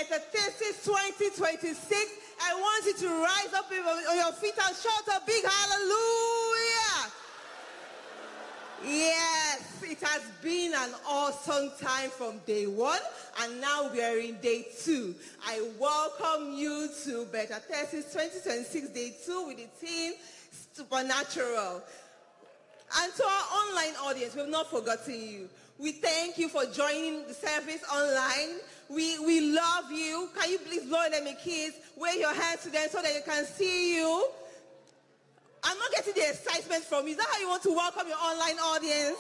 Metathesis 2026. I want you to rise up on your feet and shout a big hallelujah. Yes, it has been an awesome time from day one, and now we are in day 2. I welcome you to Metathesis 2026 day 2 with the theme Supernatural. And to our online audience, we've not forgotten you. We thank you for joining the service online. We love you. Can you please blow them a kiss? Wave your hands to them so that they can see you. I'm not getting the excitement from you. Is that how you want to welcome your online audience?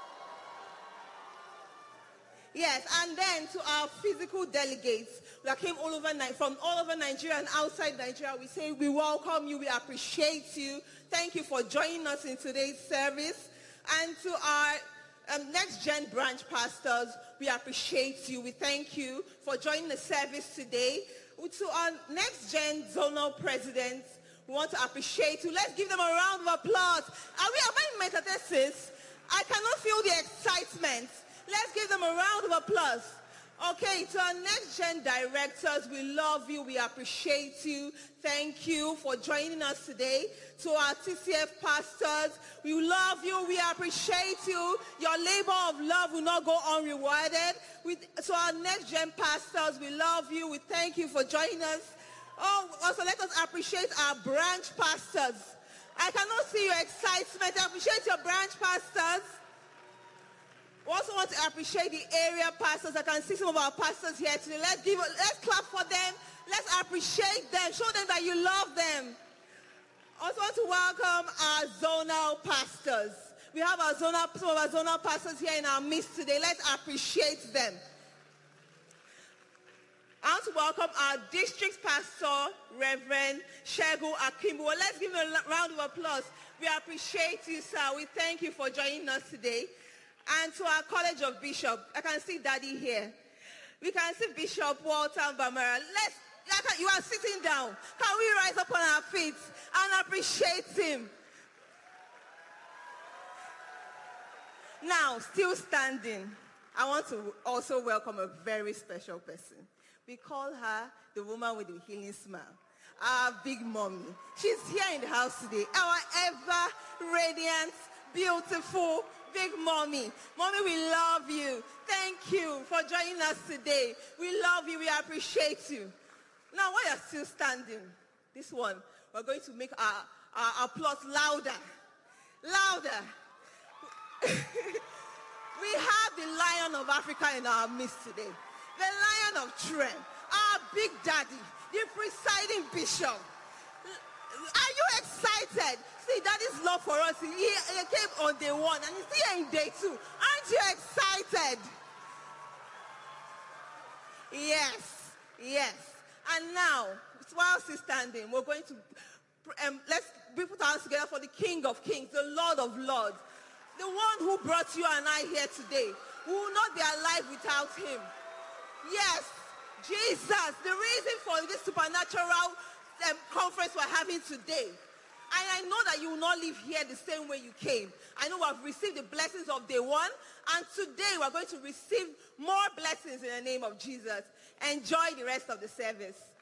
Yes, and then to our physical delegates that came from all over Nigeria and outside Nigeria, we say we welcome you, we appreciate you. Thank you for joining us in today's service. And to our Next Gen branch pastors, we appreciate you. We thank you for joining the service today. To our Next Gen zonal presidents, we want to appreciate you. Let's give them a round of applause. Am I in Metathesis? I cannot feel the excitement. Let's give them a round of applause. Okay, to our Next Gen directors, we love you. We appreciate you. Thank you for joining us today. To our TCF pastors, we love you. We appreciate you. Your labor of love will not go unrewarded. To our Next Gen pastors, we love you. We thank you for joining us. Oh, also let us appreciate our branch pastors. I cannot see your excitement. I appreciate your branch pastors. We also want to appreciate the area pastors. I can see some of our pastors here today. Let's clap for them. Let's appreciate them. Show them that you love them. Also want to welcome our zonal pastors. We have some of our zonal pastors here in our midst today. Let's appreciate them. I want to welcome our district pastor, Reverend Shegu Akimbo. Let's give him a round of applause. We appreciate you, sir. We thank you for joining us today. And to our College of Bishop, I can see Daddy here. We can see Bishop Walter Bamara. You are sitting down. Can we rise up on our feet and appreciate him? Now, still standing, I want to also welcome a very special person. We call her the woman with the healing smile, our big mommy. She's here in the house today, our ever radiant, beautiful, big mommy. Mommy, we love you. Thank you for joining us today. We love you. We appreciate you. Now, while you're still standing, this one, we're going to make our applause louder. Louder. We have the Lion of Africa in our midst today. The Lion of Trent, our big daddy, the presiding bishop. Are you excited? See, Daddy's love for us. He came on day 1 and he's here in day 2. Aren't you excited? Yes, yes. And now, while she's standing, we're going to let's put our hands together for the King of Kings, the Lord of Lords, the one who brought you and I here today. We will not be alive without him. Yes, Jesus, the reason for this supernatural conference we're having today. And I know that you will not leave here the same way you came. I know we have received the blessings of day 1, and today we're going to receive more blessings in the name of Jesus. Enjoy the rest of the service.